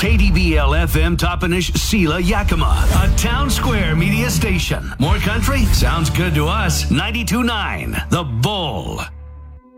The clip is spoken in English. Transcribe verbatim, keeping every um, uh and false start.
K D B L F M Toppenish Sela Yakima, a Town Square media station. More country? Sounds good to us. ninety-two point nine The Bull.